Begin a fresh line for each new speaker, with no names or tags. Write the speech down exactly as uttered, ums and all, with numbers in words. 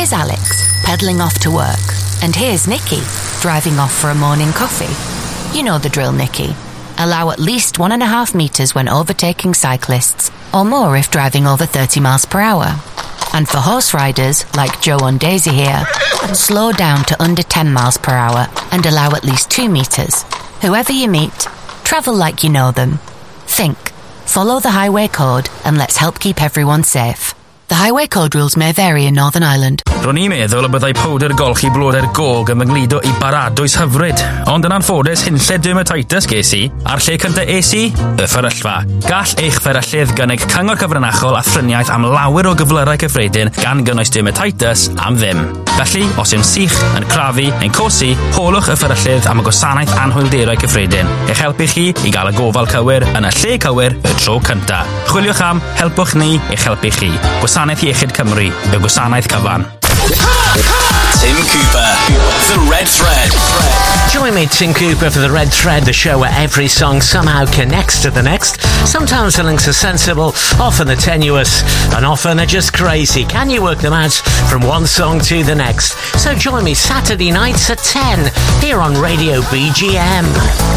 Here's Alex, pedalling off to work. And here's Nikki, driving off for a morning coffee. You know the drill, Nikki. Allow at least one and a half metres when overtaking cyclists, or more if driving over thirty miles per hour. And for horse riders, like Joe and Daisy here, slow down to under ten miles per hour and allow at least two metres. Whoever you meet, travel like you know them. Think, follow the highway code, and let's help keep everyone safe. The highway code rules may vary in Northern Ireland.
Ro'n i'n meddwl y byddai powder golchi blodau'r gog yn myngludo I baradwys hyfryd. Ond yn anffodus hunlled dermatitis ges I, a'r lle cynta es I, y fferyllfa. Gall eich fferyllydd gynnig cyngor cyfrinachol a thriniaeth am lawer o gyflyrau cyffredin gan gynnwys dermatitis am ddim. Felly, os yw'n sych, yn crafu, neu'n cosi, holwch y fferyllydd am y gwasanaeth anhwylderau cyffredin. Eich helpu chi I gael y gofal cywir yn y lle cywir y tro cynta. Chwiliwch am Helpwch Ni eich helpu chi. Gwasanaeth Iechyd Cymru, y gwasanaeth cyfan.
Tim Cooper, The Red Thread.
Join me, Tim Cooper, for The Red Thread, the show where every song somehow connects to the next. Sometimes the links are sensible, often they're tenuous, and often they're just crazy. Can you work them out from one song to the next? So join me Saturday nights at ten, here on Radio B G M.